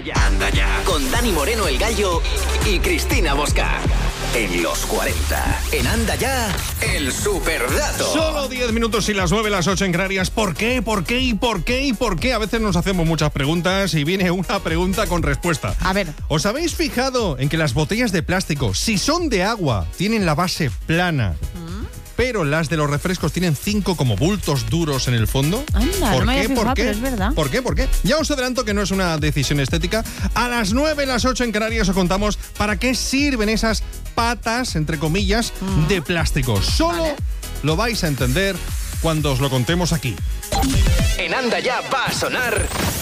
Anda ya. Con Dani Moreno el Gallo y Cristina Bosca. En los 40. En Anda ya, el superdato. Solo 10 minutos y las 9, las 8 en Canarias. ¿Por qué? ¿Por qué? ¿Y por qué? ¿Y por qué? A veces nos hacemos muchas preguntas y viene una pregunta con respuesta. A ver. ¿Os habéis fijado en que las botellas de plástico, si son de agua, tienen la base plana? Pero las de los refrescos tienen 5 como bultos duros en el fondo. Anda, no me había fijado, pero es verdad. ¿Por qué? ¿Por qué? Ya os adelanto que no es una decisión estética. A las 9, las 8 en Canarias os contamos para qué sirven esas patas, entre comillas, de plástico. Solo lo vais a entender cuando os lo contemos aquí. En Anda ya va a sonar...